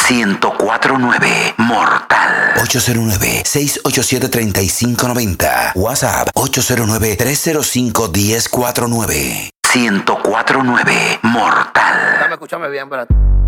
1049 Mortal. 809-687-3590. WhatsApp 809-305-1049. 1049 Mortal. Escúchame bien, espérate.